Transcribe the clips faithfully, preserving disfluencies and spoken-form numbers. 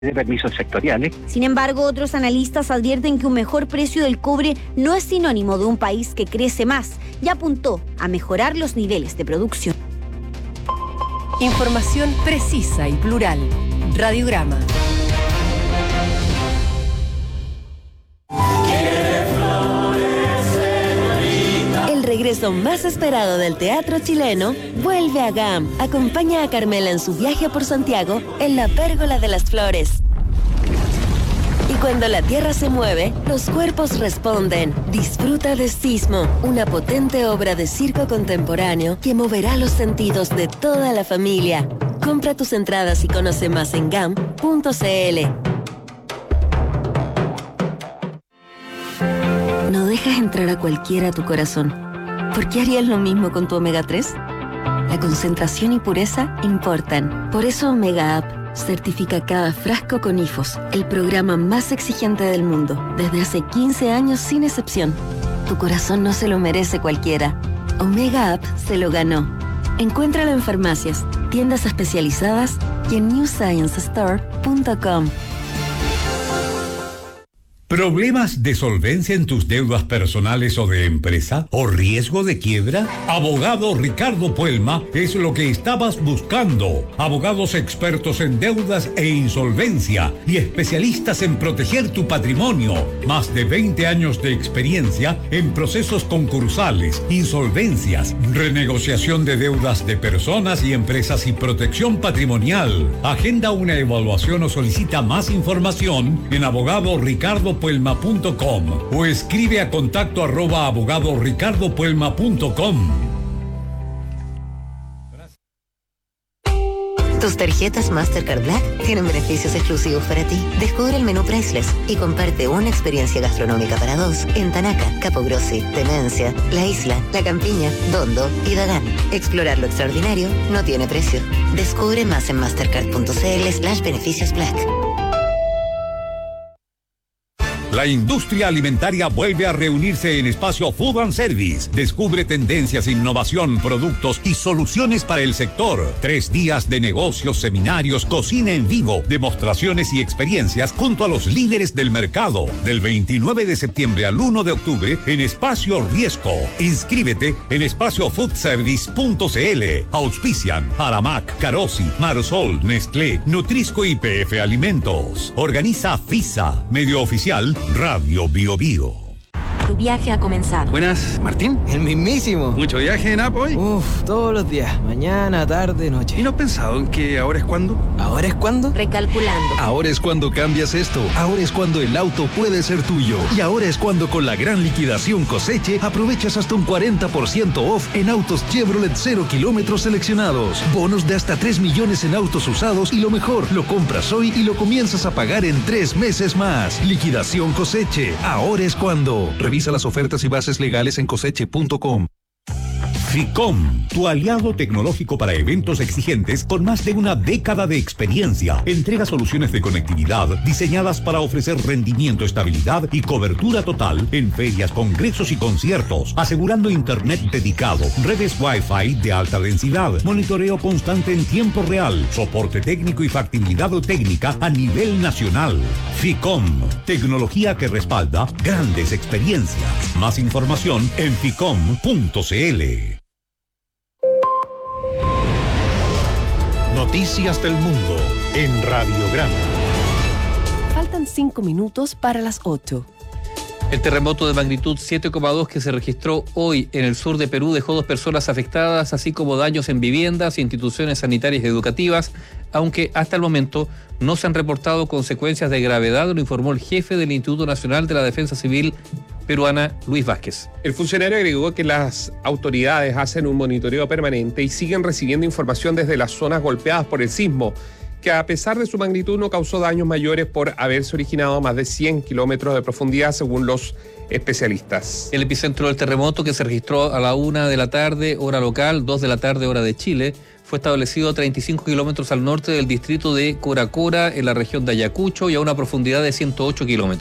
de permisos sectoriales. Sin embargo, otros analistas advierten que un mejor precio del cobre no es sinónimo de un país que crece más y apuntó a mejorar los niveles de producción. Información precisa y plural. Radiograma. El regreso más esperado del teatro chileno vuelve a G A M. Acompaña a Carmela en su viaje por Santiago en la Pérgola de las Flores. Y cuando la tierra se mueve, los cuerpos responden. Disfruta de Sismo, una potente obra de circo contemporáneo que moverá los sentidos de toda la familia. Compra tus entradas y conoce más en gam punto cl. No dejas entrar a cualquiera a tu corazón. ¿Por qué harías lo mismo con tu omega tres? La concentración y pureza importan. Por eso Omega Up certifica cada frasco con I F O S, el programa más exigente del mundo, desde hace quince años sin excepción. Tu corazón no se lo merece cualquiera. Omega Up se lo ganó. Encuéntralo en farmacias, tiendas especializadas y en new science store punto com. ¿Problemas de solvencia en tus deudas personales o de empresa? ¿O riesgo de quiebra? Abogado Ricardo Puelma es lo que estabas buscando. Abogados expertos en deudas e insolvencia y especialistas en proteger tu patrimonio. Más de veinte años de experiencia en procesos concursales, insolvencias, renegociación de deudas de personas y empresas y protección patrimonial. Agenda una evaluación o solicita más información en abogado Ricardo puelma punto com o escribe a contacto arroba abogado ricardo puelma punto com. Tus tarjetas Mastercard Black tienen beneficios exclusivos para ti. Descubre el menú Priceless y comparte una experiencia gastronómica para dos en Tanaca, Capogrossi, Temencia, La Isla, La Campiña, Dondo y Dagán. Explorar lo extraordinario no tiene precio. Descubre más en mastercard punto cl slash beneficios black. La industria alimentaria vuelve a reunirse en Espacio Food and Service. Descubre tendencias, innovación, productos y soluciones para el sector. Tres días de negocios, seminarios, cocina en vivo, demostraciones y experiencias junto a los líderes del mercado. Del veintinueve de septiembre al uno de octubre en Espacio Riesco. Inscríbete en espacio food service punto cl. Auspician Aramac, Carosi, Marsol, Nestlé, Nutrisco y P F Alimentos. Organiza FISA, medio oficial Radio Bio Bio. Tu viaje ha comenzado. Buenas, Martín. El mismísimo. ¿Mucho viaje en app hoy? Uf, todos los días. Mañana, tarde, noche. ¿Y no has pensado en que ahora es cuando? ¿Ahora es cuando? Recalculando. Ahora es cuando cambias esto. Ahora es cuando el auto puede ser tuyo. Y ahora es cuando con la gran liquidación Coseche aprovechas hasta un cuarenta por ciento off en autos Chevrolet cero kilómetros seleccionados. Bonos de hasta tres millones en autos usados y lo mejor, lo compras hoy y lo comienzas a pagar en tres meses más. Liquidación Coseche. Ahora es cuando. Revisa las ofertas y bases legales en coseche punto com. FICOM, tu aliado tecnológico para eventos exigentes con más de una década de experiencia. Entrega soluciones de conectividad diseñadas para ofrecer rendimiento, estabilidad y cobertura total en ferias, congresos y conciertos, asegurando internet dedicado, redes Wi-Fi de alta densidad, monitoreo constante en tiempo real, soporte técnico y factibilidad técnica a nivel nacional. FICOM, tecnología que respalda grandes experiencias. Más información en ficom punto cl. Noticias del mundo en Radiograma. Faltan cinco minutos para las ocho. El terremoto de magnitud siete coma dos que se registró hoy en el sur de Perú dejó dos personas afectadas, así como daños en viviendas e instituciones sanitarias y educativas, aunque hasta el momento no se han reportado consecuencias de gravedad, lo informó el jefe del Instituto Nacional de la Defensa Civil peruana, Luis Vázquez. El funcionario agregó que las autoridades hacen un monitoreo permanente y siguen recibiendo información desde las zonas golpeadas por el sismo, que a pesar de su magnitud no causó daños mayores por haberse originado a más de cien kilómetros de profundidad, según los especialistas. El epicentro del terremoto, que se registró a la una de la tarde, hora local, dos de la tarde, hora de Chile, fue establecido a treinta y cinco kilómetros al norte del distrito de Coracora, en la región de Ayacucho, y a una profundidad de ciento ocho kilómetros.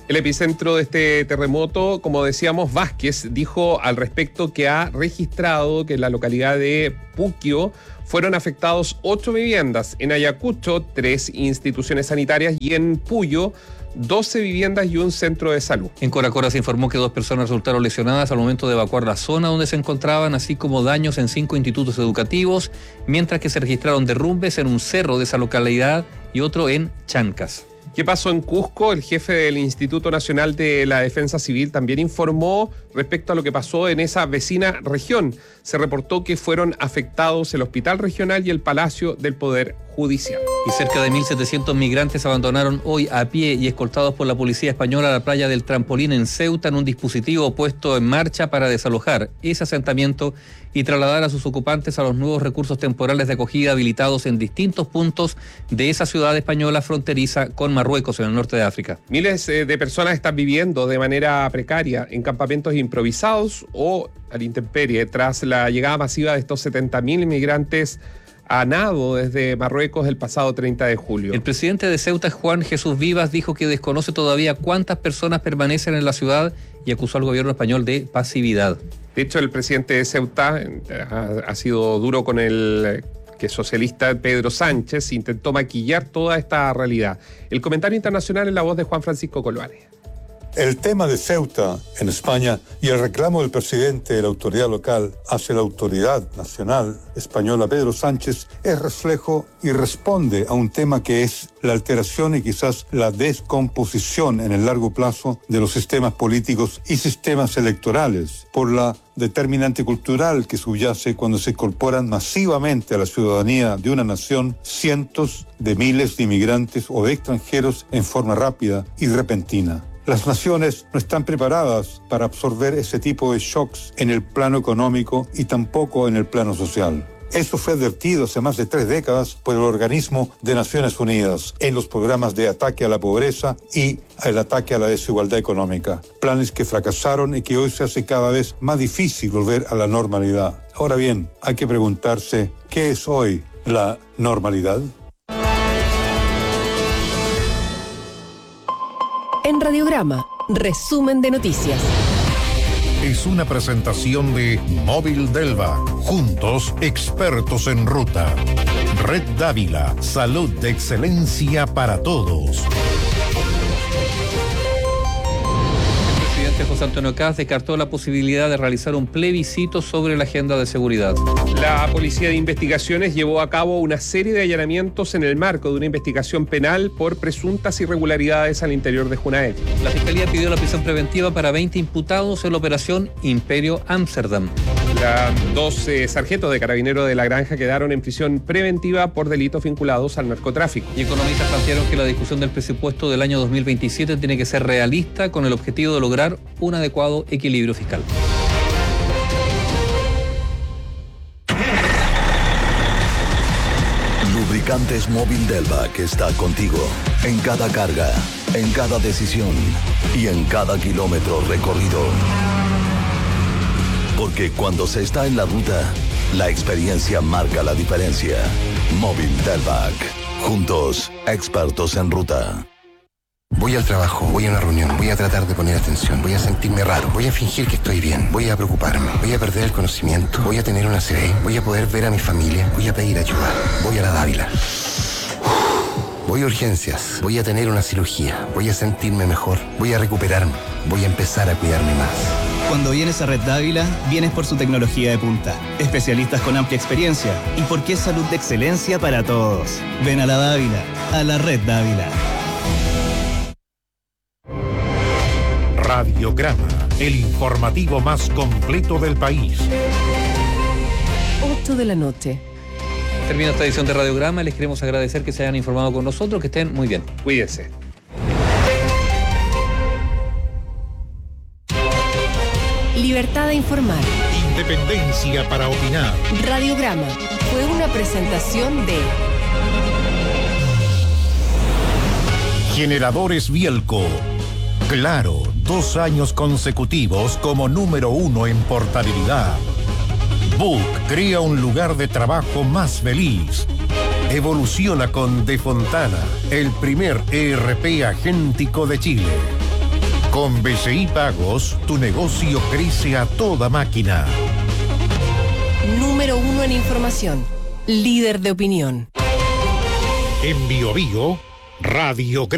El epicentro de este terremoto, como decíamos, Vázquez dijo al respecto que ha registrado que en la localidad de Puquio fueron afectados ocho viviendas, en Ayacucho tres instituciones sanitarias y en Puyo doce viviendas y un centro de salud. En Coracora se informó que dos personas resultaron lesionadas al momento de evacuar la zona donde se encontraban, así como daños en cinco institutos educativos, mientras que se registraron derrumbes en un cerro de esa localidad y otro en Chancas. ¿Qué pasó en Cusco? El jefe del Instituto Nacional de la Defensa Civil también informó respecto a lo que pasó en esa vecina región. Se reportó que fueron afectados el Hospital Regional y el Palacio del Poder Judicial. Y cerca de mil setecientos migrantes abandonaron hoy a pie y escoltados por la policía española la playa del Trampolín en Ceuta en un dispositivo puesto en marcha para desalojar ese asentamiento y trasladar a sus ocupantes a los nuevos recursos temporales de acogida habilitados en distintos puntos de esa ciudad española fronteriza con Marruecos en el norte de África. Miles de personas están viviendo de manera precaria en campamentos improvisados o a la intemperie tras la llegada masiva de estos setenta mil inmigrantes a nado desde Marruecos el pasado treinta de julio. El presidente de Ceuta, Juan Jesús Vivas, dijo que desconoce todavía cuántas personas permanecen en la ciudad y acusó al gobierno español de pasividad. De hecho, el presidente de Ceuta ha, ha sido duro con el que socialista Pedro Sánchez, intentó maquillar toda esta realidad. El comentario internacional en la voz de Juan Francisco Colvane. El tema de Ceuta en España y el reclamo del presidente de la autoridad local hacia la autoridad nacional española Pedro Sánchez es reflejo y responde a un tema que es la alteración y quizás la descomposición en el largo plazo de los sistemas políticos y sistemas electorales por la determinante cultural que subyace cuando se incorporan masivamente a la ciudadanía de una nación cientos de miles de inmigrantes o de extranjeros en forma rápida y repentina. Las naciones no están preparadas para absorber ese tipo de shocks en el plano económico y tampoco en el plano social. Eso fue advertido hace más de tres décadas por el Organismo de Naciones Unidas en los programas de ataque a la pobreza y el ataque a la desigualdad económica. Planes que fracasaron y que hoy se hace cada vez más difícil volver a la normalidad. Ahora bien, hay que preguntarse, ¿qué es hoy la normalidad? En Radiograma, resumen de noticias. Es una presentación de Móvil Delva. Juntos, expertos en ruta. Red Dávila, salud de excelencia para todos. El presidente José Antonio Kast descartó la posibilidad de realizar un plebiscito sobre la agenda de seguridad. La Policía de Investigaciones llevó a cabo una serie de allanamientos en el marco de una investigación penal por presuntas irregularidades al interior de Junaed. La Fiscalía pidió la prisión preventiva para veinte imputados en la operación Imperio Amsterdam. Los doce sargentos de carabineros de La Granja quedaron en prisión preventiva por delitos vinculados al narcotráfico. Y economistas plantearon que la discusión del presupuesto del año dos mil veintisiete tiene que ser realista con el objetivo de lograr un adecuado equilibrio fiscal. Lubricantes Móvil Delva, que está contigo en cada carga, en cada decisión y en cada kilómetro recorrido. Porque cuando se está en la ruta, la experiencia marca la diferencia. Móvil Delvac. Juntos, expertos en ruta. Voy al trabajo, voy a una reunión, voy a tratar de poner atención, voy a sentirme raro, voy a fingir que estoy bien, voy a preocuparme, voy a perder el conocimiento, voy a tener una C V, voy a poder ver a mi familia, voy a pedir ayuda, voy a la Dávila. Voy a urgencias, voy a tener una cirugía, voy a sentirme mejor, voy a recuperarme, voy a empezar a cuidarme más. Cuando vienes a Red Dávila, vienes por su tecnología de punta, especialistas con amplia experiencia y porque es salud de excelencia para todos. Ven a la Dávila, a la Red Dávila. Radiograma, el informativo más completo del país. ocho de la noche. Termina esta edición de Radiograma. Les queremos agradecer que se hayan informado con nosotros, que estén muy bien. Cuídense. Libertad de informar. Independencia para opinar. Radiograma fue una presentación de Generadores Bielco. Claro, dos años consecutivos como número uno en portabilidad. Book crea un lugar de trabajo más feliz. Evoluciona con De Fontana, el primer E R P agéntico de Chile. Con B C I Pagos, tu negocio crece a toda máquina. Número uno en información. Líder de opinión. En Bio Bio, Radio